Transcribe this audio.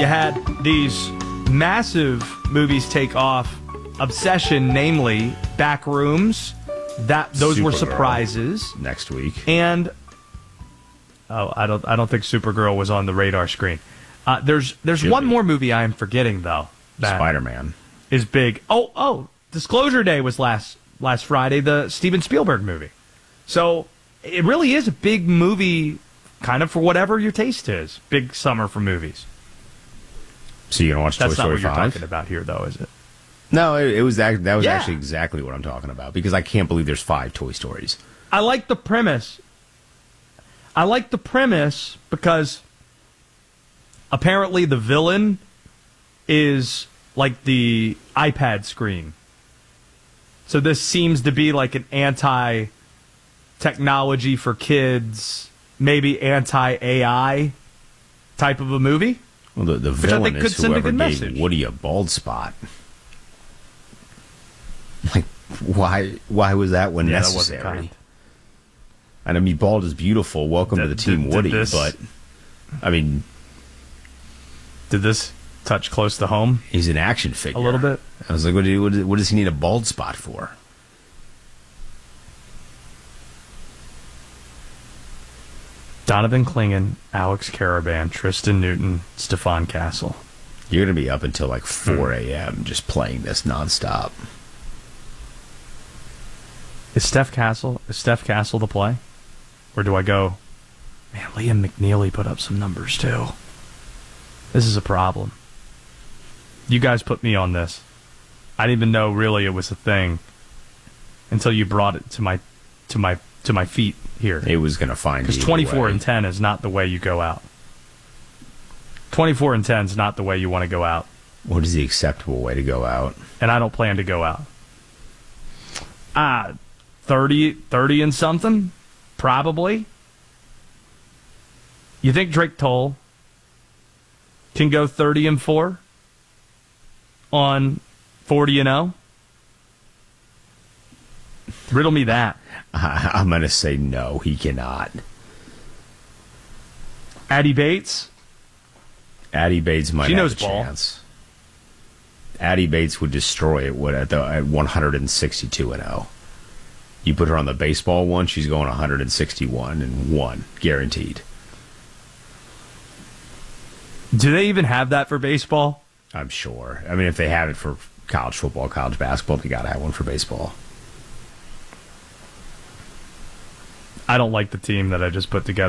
you had these massive movies take off. Obsession, namely Backrooms. Those were Supergirl. surprises. Next week. And I don't think Supergirl was on the radar screen. There's one more movie I am forgetting though. That Spider-Man is big. Oh, Disclosure Day was last Friday, the Steven Spielberg movie. So it really is a big movie, kind of for whatever your taste is. Big summer for movies. So you're gonna watch That's Toy Story 5? That's not what you're talking about here, though, is it? No, that was actually exactly what I'm talking about, because I can't believe there's 5 Toy Stories. I like the premise. Because apparently the villain is like the iPad screen. So this seems to be like an anti-technology for kids, maybe anti-AI type of a movie. Well, the villain is whoever gave message. Woody a bald spot. Like, why was that one necessary? That wasn't kind. And I mean, bald is beautiful. Welcome to the team, Woody. But I mean, did this touch close to home? He's an action figure. A little bit. I was like, what does he need a bald spot for? Donovan Clingan, Alex Caravan, Tristan Newton, Stefan Castle. You're going to be up until like 4 a.m. just playing this nonstop. Is Steph Castle the play? Or do I go, man, Liam McNeely put up some numbers too. This is a problem. You guys put me on this. I didn't even know really it was a thing until you brought it to my feet here. It was going to find you. Because 24 and 10 is not the way you go out. 24 and 10 is not the way you want to go out. What is the acceptable way to go out? And I don't plan to go out. 30 and something? Probably. You think Drake Toll can go 30 and 4 on 40 and 0? Riddle me that. I'm going to say no, he cannot. Addie Bates? Addie Bates might have a ball. chance. Addie Bates would destroy it at 162 and 0. You put her on the baseball one, she's going 161 and 1, guaranteed. Do they even have that for baseball? I'm sure. I mean, if they have it for college football, college basketball, they got to have one for baseball. I don't like the team that I just put together.